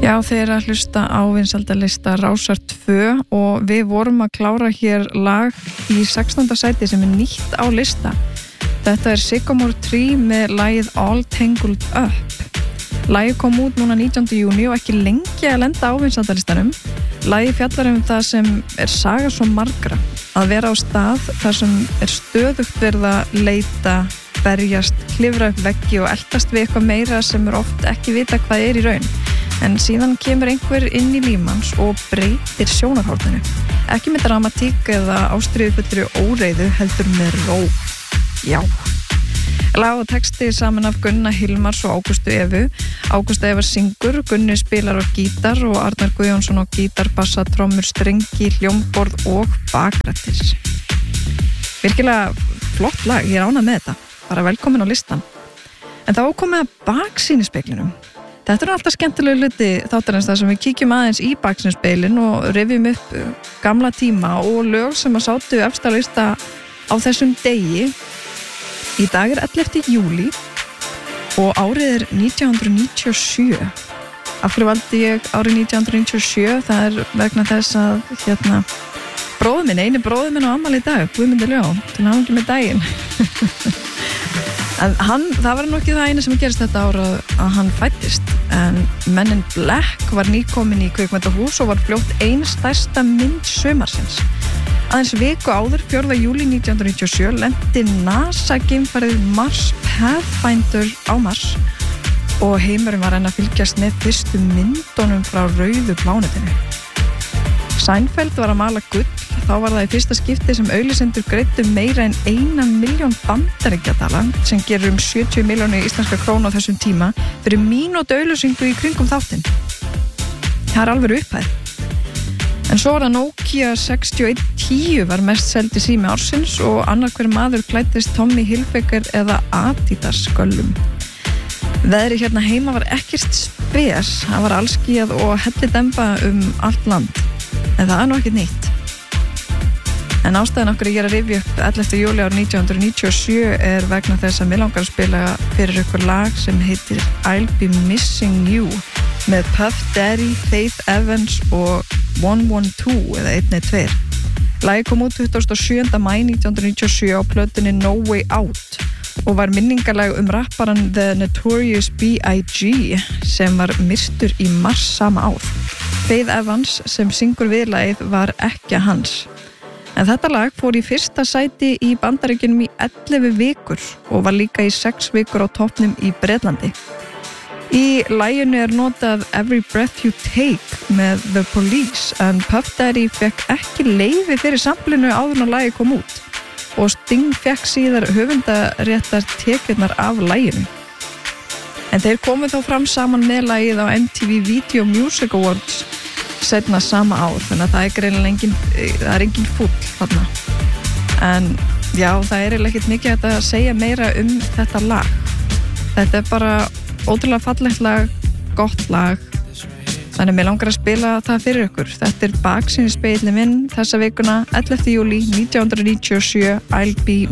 Já, þeir eru að hlusta á vinsældarlista Rásar 2 og við vorum að klára hér lag í 16. sæti sem er nýtt á lista. Þetta er Sycamore Tree með lagið All Tangled Up. Lagið kom út núna 19. júní og ekki lengi að lenda á vinsældarlistanum. Lagið fjallar það sem er saga svo margra, að vera á stað þar sem er stöðugt verið að leita, berjast, klifra upp veggi og eltast við eitthvað meira sem er oft ekki vita hvað er í raun. En síðan kemur einhver inn í lífans og breytir sjónarhorninu. Ekki með dramatík eða ástríðufullri óreiðu, heldur með ró. Já. Lag og texti saman af Gunna Hilmars og Ágústu Evu. Ágústa Eva syngur, Gunni spilar á gítar og Arnar Guðjónsson á gítar, bassa, trommur, strengi, hljómborð og bakrættir. Virkilega flott lag, ég er ánægð með þetta. Bara velkomin á listan. En þá komið að baksýnispeglinum. Þetta er alltaf skemmtilegu hluti þáttarins þar sem við kíkjum aðeins í baksýnispeglin og rifjum upp gamla tíma og lög sem að sátu efst á lista á þessum degi. Í dag er 11. júlí og árið er 1997. Af hverju valdi ég árið 1997? Það er vegna þess að eini bróðir minn á afmæli í dag, Guðmundur Ljó, til hamingju með daginn. En það var nú ekki það eina sem gerist þetta ára að hann fæddist, en Men in Black var nýkomin í kvikmyndahús og var fljótt ein stærsta mynd sumarsins. Aðeins viku áður, 4. júlí 1997, lenti NASA-geimfarið Mars Pathfinder á Mars og heimurinn var enn að fylgjast með fyrstu myndunum frá rauðu plánetinu. Seinfeld var að mala gull, þá var það í fyrsta skipti sem auglýsendur greiddu meira en 1 milljón bandaríkjadala sem gerir 70 milljónir íslenska krónu á þessum tíma fyrir mínútu auglýsingu í kringum þáttinn. Það er alveg upphæð. En svo var það Nokia 6110 var mest seldi sími ársins og annar hver maður klæddist Tommy Hilfiger eða Adidas sköllum. Veðri hérna heima var ekkert spes, það var allskýjað og hellidemba allt land. En það er nú ekkert nýtt. En ástæðan okkur ég er að rifja upp 11. júlí árið 1997 er vegna þess að mig langar að spila fyrir ykkur lag sem heitir I'll Be Missing You með Puff Daddy, Faith Evans og 112 eða 112. Lagið kom út 27. maí 1997 á plötunni No Way Out og var minningalag rapparan The Notorious B.I.G. sem var myrtur í mars sama ár. Faith Evans sem syngur viðlagið var ekki hans. En þetta lag fór í fyrsta sæti í Bandaríkjunum í 11 vikur og var líka í 6 vikur á toppnum í Bretlandi. Í laginu er notað Every Breath You Take með The Police en Puff Daddy fekk ekki leyfi fyrir samplinu áður en lagið kom út og Sting fekk síðar höfundaréttar tekjurnar af laginu. En þeir komu þá fram saman með lagið á MTV Video Music Awards seinna sama ár, þannig að það er greinilega engin fúll þarna. En já, það er ekkert mikið að segja meira þetta lag. Þetta er bara ótrúlega fallegt lag, gott lag, þannig mig langar að spila það fyrir ykkur. Þetta er baksýnisspegillinn minn þessa vikuna, 11. júlí 1997, I'll Be